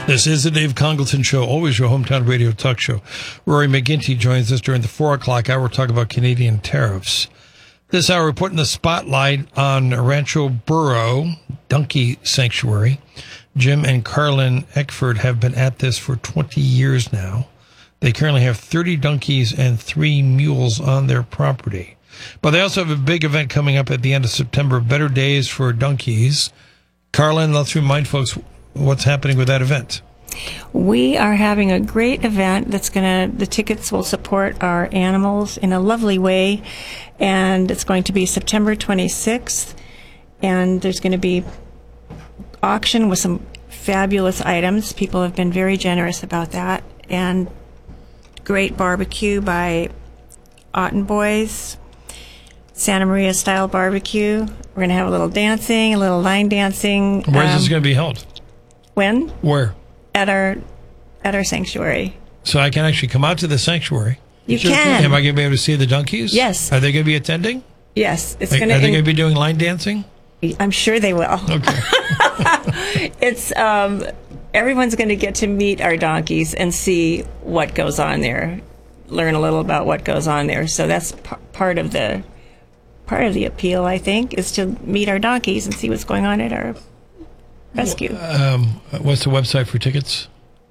This is the Dave Congleton Show, always your hometown radio talk show. Rory McGinty joins us during the 4 o'clock hour. We're talking about Canadian tariffs. This hour, we're putting the spotlight on Rancho Burro Donkey Sanctuary. Jim and Carlin Eckford have been at this for 20 years now. They currently have 30 donkeys and 3 mules on their property. But they also have a big event coming up at the end of September, Better Days for Donkeys. Carlin, let's remind folks what's happening with that event. We are having a great event the tickets will support our animals in a lovely way, and it's going to be September 26th, and there's going to be auction with some fabulous items. People have been very generous about that, and great barbecue by Otten Boys, Santa Maria style barbecue. We're going to have a little dancing, a little line dancing. Where is this going to be held? When? Where? At our sanctuary. So I can actually come out to the sanctuary. You can. Am I going to be able to see the donkeys? Yes. Are they going to be attending? Yes. Are they going to be doing line dancing? I'm sure they will. Okay. It's everyone's going to get to meet our donkeys and see what goes on there, learn a little about what goes on there. So that's part of the appeal, I think, is to meet our donkeys and see what's going on at our rescue. What's the website for tickets?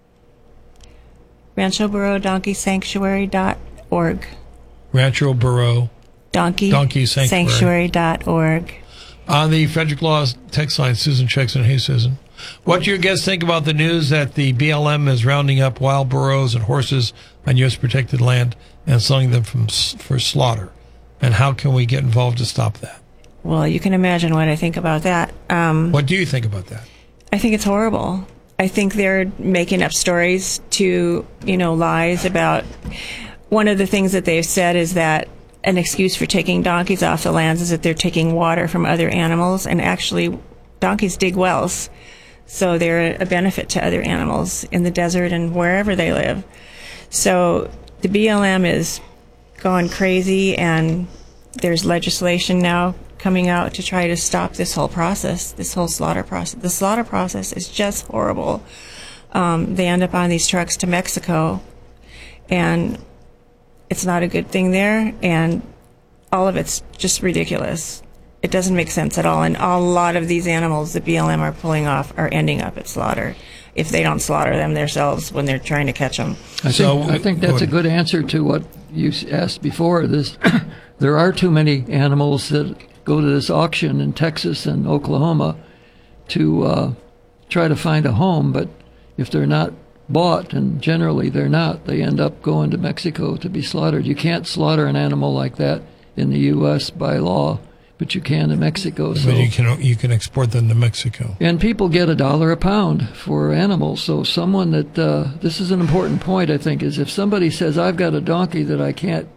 Rancho Burro Donkey Sanctuary.org. Rancho Burro Donkey Sanctuary.org. On the Frederick Law text line, Susan checks in. Hey, Susan. What do your guests think about the news that the BLM is rounding up wild burros and horses on U.S. protected land and selling them for slaughter? And how can we get involved to stop that? Well, you can imagine what I think about that. What do you think about that? I think it's horrible. I think they're making up stories to, lies about. One of the things that they've said is that an excuse for taking donkeys off the lands is that they're taking water from other animals, and actually donkeys dig wells, so they're a benefit to other animals in the desert and wherever they live. So the BLM is gone crazy, and there's legislation now coming out to try to stop this whole process, this whole slaughter process. The slaughter process is just horrible. They end up on these trucks to Mexico, and it's not a good thing there, and all of it's just ridiculous. It doesn't make sense at all, and a lot of these animals that BLM are pulling off are ending up at slaughter if they don't slaughter them themselves when they're trying to catch them. I think that's a good answer to what you asked before. There are too many animals that go to this auction in Texas and Oklahoma to try to find a home, but if they're not bought, and generally they're not, they end up going to Mexico to be slaughtered. You can't slaughter an animal like that in the U.S. by law, but you can in Mexico. But you can export them to Mexico. And people get $1 a pound for animals. So someone that this is an important point, I think, is if somebody says, I've got a donkey that I can't